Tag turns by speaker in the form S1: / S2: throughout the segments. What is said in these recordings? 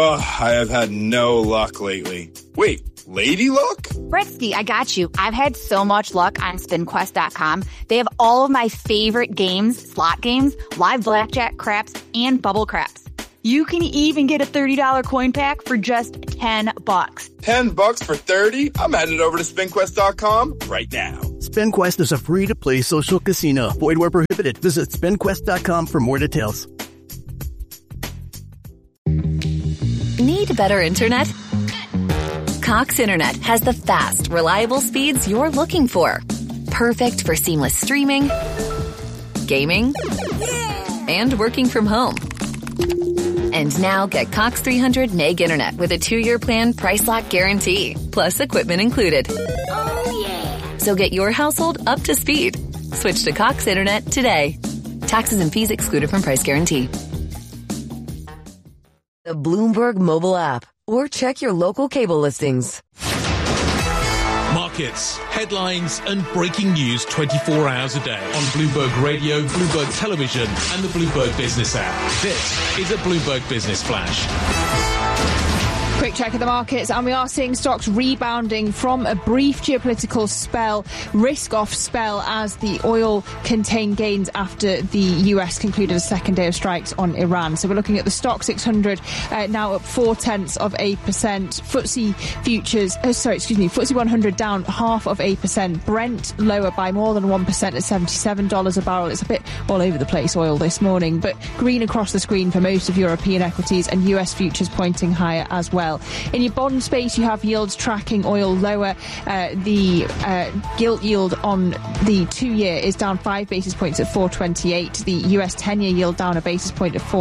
S1: Oh, I have had no luck lately. Wait, lady luck?
S2: Britsky, I got you. I've had so much luck on SpinQuest.com. They have all of my favorite games, slot games, live blackjack, craps, and bubble craps. You can even get a $30 coin pack for just $10.
S1: $10 for 30? I'm headed over to SpinQuest.com right now.
S3: SpinQuest is a free-to-play social casino. Void where prohibited. Visit SpinQuest.com for more details.
S4: Need better internet? Cox Internet has the fast, reliable speeds you're looking for. Perfect for seamless streaming, gaming, and working from home. And now get Cox 300 meg internet with a 2-year plan price lock guarantee, plus equipment included.
S5: Oh, yeah.
S4: So get your household up to speed. Switch to Cox Internet today. Taxes and fees excluded from price guarantee.
S6: The Bloomberg mobile app, or check your local cable listings.
S7: Markets, headlines, and breaking news 24 hours a day on Bloomberg Radio, Bloomberg Television, and the Bloomberg Business app. This is a Bloomberg Business Flash.
S8: Quick check of the markets, and we are seeing stocks rebounding from a brief geopolitical spell, risk-off spell, as the oil contained gains after the US concluded a second day of strikes on Iran. So we're looking at the stock 600 now up 0.4%. FTSE futures, FTSE 100 down 0.5%. Brent lower by more than 1% at $77 a barrel. It's a bit all over the place, oil this morning, but green across the screen for most of European equities, and US futures pointing higher as well. In your bond space, you have yields tracking oil lower. The gilt yield on the 2-year is down 5 basis points at 4.28. The US 10-year yield down a basis point at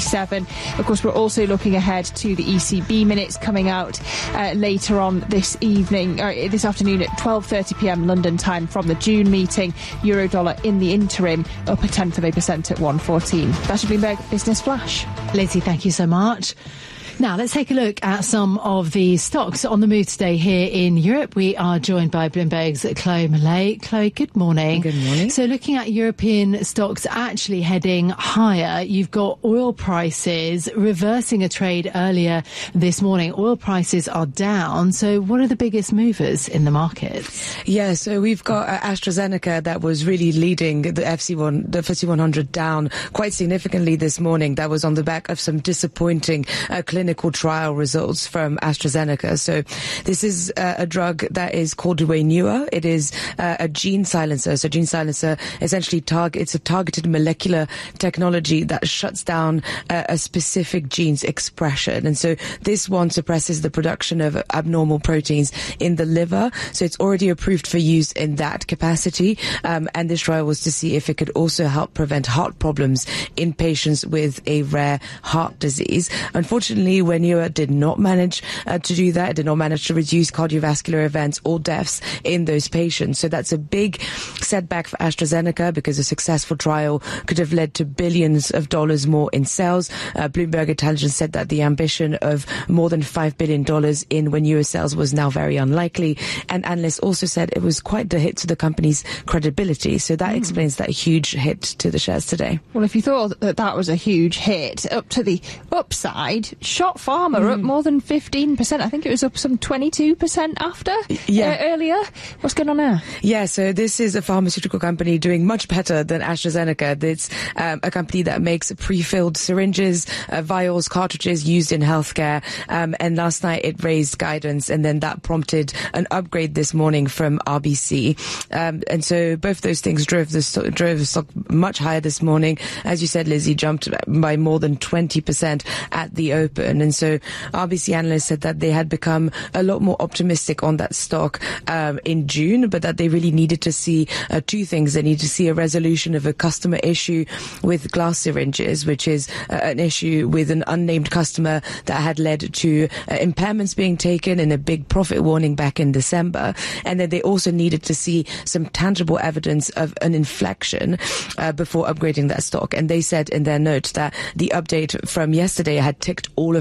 S8: 4.57. Of course, we're also looking ahead to the ECB minutes coming out later on this afternoon at 12:30 p.m. London time from the June meeting. Euro-dollar in the interim up 0.1% at 1.14. That's your Bloomberg Business Flash.
S9: Lizzie, thank you so much. Now, let's take a look at some of the stocks on the move today here in Europe. We are joined by Bloomberg's Chloe Millay. Chloe, good morning.
S10: Good morning.
S9: So looking at European stocks actually heading higher, you've got oil prices reversing a trade earlier this morning. Oil prices are down. So what are the biggest movers in the market?
S10: Yeah, so we've got AstraZeneca that was really leading the FTSE 100 down quite significantly this morning. That was on the back of some disappointing clinical trial results from AstraZeneca. So this is a drug that is called Wainua. It is a gene silencer. So gene silencer essentially it's a targeted molecular technology that shuts down a specific gene's expression. And so this one suppresses the production of abnormal proteins in the liver. So it's already approved for use in that capacity. And this trial was to see if it could also help prevent heart problems in patients with a rare heart disease. Unfortunately, Wainua did not manage to do that. It did not manage to reduce cardiovascular events or deaths in those patients. So that's a big setback for AstraZeneca, because a successful trial could have led to billions of dollars more in sales. Bloomberg Intelligence said that the ambition of more than $5 billion in Wainua sales was now very unlikely. And analysts also said it was quite the hit to the company's credibility. So that explains that huge hit to the shares today.
S8: Well, if you thought that was a huge hit, up to the upside, Schott Pharma up more than 15%. I think it was up some 22% after earlier. What's going on there?
S10: Yeah, so this is a pharmaceutical company doing much better than AstraZeneca. It's a company that makes pre-filled syringes, vials, cartridges used in healthcare. And last night it raised guidance, and then that prompted an upgrade this morning from RBC. And so both those things drove the stock much higher this morning. As you said, Lizzie, jumped by more than 20% at the open. And so RBC analysts said that they had become a lot more optimistic on that stock in June, but that they really needed to see two things. They needed to see a resolution of a customer issue with glass syringes, which is an issue with an unnamed customer that had led to impairments being taken and a big profit warning back in December. And then they also needed to see some tangible evidence of an inflection before upgrading that stock. And they said in their note that the update from yesterday had ticked all of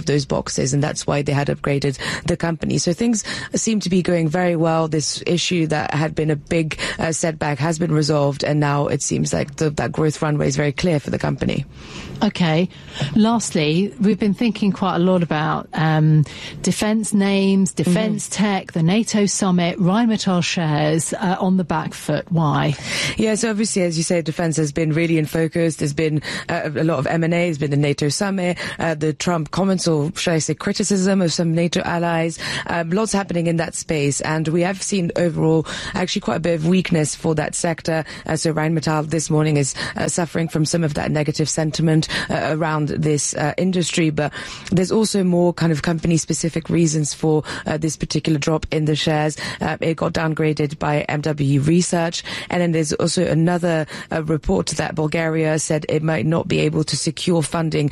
S10: of those boxes, and that's why they had upgraded the company. So things seem to be going very well. This issue that had been a big setback has been resolved, and now it seems like that growth runway is very clear for the company.
S9: Okay. Lastly, we've been thinking quite a lot about defence names, defence tech, the NATO summit, Rheinmetall shares on the back foot. Why?
S10: Yeah, so obviously, as you say, defence has been really in focus. There's been a lot of M&A. There's been the NATO summit, the Trump comments, or should I say criticism of some NATO allies. Lots happening in that space, and we have seen overall actually quite a bit of weakness for that sector. So Rheinmetall this morning is suffering from some of that negative sentiment around this industry, but there's also more kind of company-specific reasons for this particular drop in the shares. It got downgraded by MW Research, and then there's also another report that Bulgaria said it might not be able to secure funding